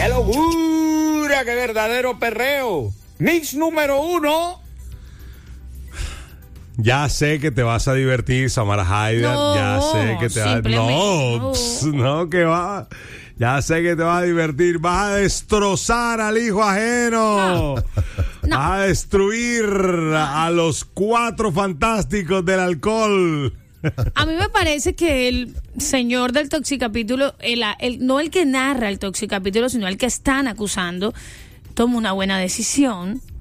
¡Qué locura! ¡Qué verdadero perreo! Mix número 1. Ya sé que te vas a divertir, Samara Haida. No, ya sé que te vas. No, que va. Ya sé que te vas a divertir. Vas a destrozar al hijo ajeno. No. Vas a destruir a los 4 fantásticos del alcohol. A mí me parece que el señor del Toxicapítulo, no el que narra el Toxicapítulo, sino el que están acusando, toma una buena decisión.